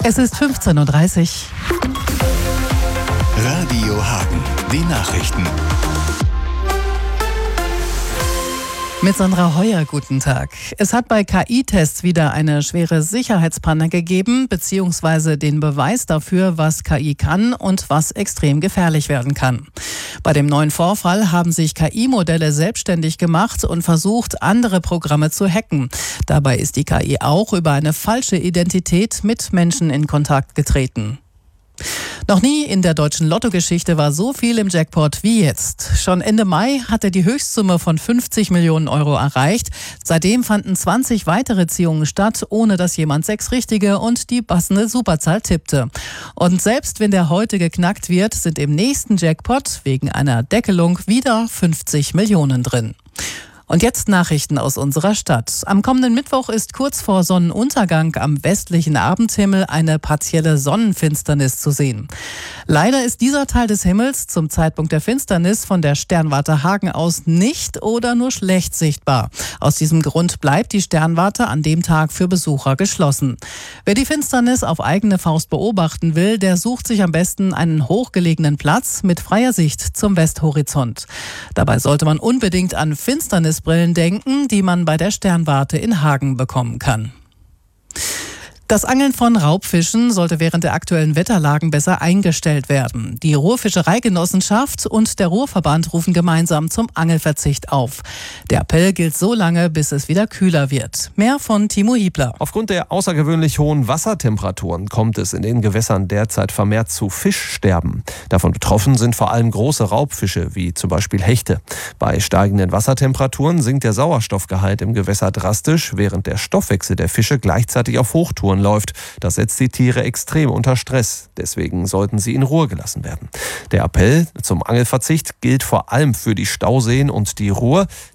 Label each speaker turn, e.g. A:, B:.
A: Es ist 15:30 Uhr.
B: Radio Hagen, die Nachrichten.
A: Mit Sandra Heuer, guten Tag. Es hat bei KI-Tests wieder eine schwere Sicherheitspanne gegeben, beziehungsweise den Beweis dafür, was KI kann und was extrem gefährlich werden kann. Bei dem neuen Vorfall haben sich KI-Modelle selbstständig gemacht und versucht, andere Programme zu hacken. Dabei ist die KI auch über eine falsche Identität mit Menschen in Kontakt getreten. Noch nie in der deutschen Lottogeschichte war so viel im Jackpot wie jetzt. Schon Ende Mai hatte die Höchstsumme von 50 Millionen Euro erreicht. Seitdem fanden 20 weitere Ziehungen statt, ohne dass jemand 6 richtige und die passende Superzahl tippte. Und selbst wenn der heute geknackt wird, sind im nächsten Jackpot wegen einer Deckelung wieder 50 Millionen drin. Und jetzt Nachrichten aus unserer Stadt. Am kommenden Mittwoch ist kurz vor Sonnenuntergang am westlichen Abendhimmel eine partielle Sonnenfinsternis zu sehen. Leider ist dieser Teil des Himmels zum Zeitpunkt der Finsternis von der Sternwarte Hagen aus nicht oder nur schlecht sichtbar. Aus diesem Grund bleibt die Sternwarte an dem Tag für Besucher geschlossen. Wer die Finsternis auf eigene Faust beobachten will, der sucht sich am besten einen hochgelegenen Platz mit freier Sicht zum Westhorizont. Dabei sollte man unbedingt an Finsternisbrillen denken, die man bei der Sternwarte in Hagen bekommen kann. Das Angeln von Raubfischen sollte während der aktuellen Wetterlagen besser eingestellt werden. Die Ruhrfischereigenossenschaft und der Ruhrverband rufen gemeinsam zum Angelverzicht auf. Der Appell gilt so lange, bis es wieder kühler wird. Mehr von Timo Hiebler.
C: Aufgrund der außergewöhnlich hohen Wassertemperaturen kommt es in den Gewässern derzeit vermehrt zu Fischsterben. Davon betroffen sind vor allem große Raubfische, wie zum Beispiel Hechte. Bei steigenden Wassertemperaturen sinkt der Sauerstoffgehalt im Gewässer drastisch, während der Stoffwechsel der Fische gleichzeitig auf Hochtouren läuft. Das setzt die Tiere extrem unter Stress. Deswegen sollten sie in Ruhe gelassen werden. Der Appell zum Angelverzicht gilt vor allem für die Stauseen und die Ruhr.